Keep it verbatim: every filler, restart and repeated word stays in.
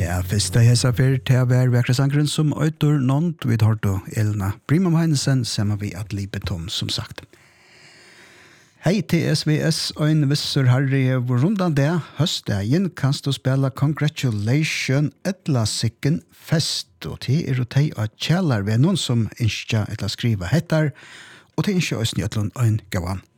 Ja, først er hesa for til å være vekra sangren som øytor nånd vid hårdo Elna Brimam Heinesen, sammen vi at livet tom, som sagt. Hei til S V S, og en visser harri rundan det, høstdagen kanst du spela Congratulation etla sikken fest, og til er og til at kjallar ved noen som innskja etla skriva hettar, og til innskja òsni etlun ein gavan